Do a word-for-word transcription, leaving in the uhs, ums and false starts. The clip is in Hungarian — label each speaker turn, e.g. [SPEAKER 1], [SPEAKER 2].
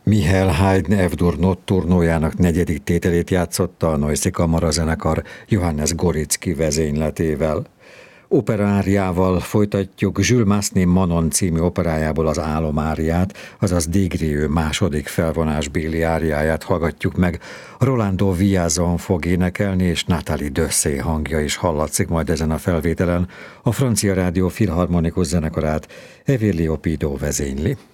[SPEAKER 1] Mihály Haydn F-dur notturnojának negyedik tételét játszotta a Neue Kamarazenekar Johannes Gorizki vezényletével. Operáriával folytatjuk Jules Massenet Manon című operájából az álomáriát, azaz Des második felvonásbéli áriáját hallgatjuk meg. Rolando Villazon fog énekelni, és Nathalie Dessay hangja is hallatszik majd ezen a felvételen. A francia rádió filharmonikus zenekarát Evelio Pido vezényli.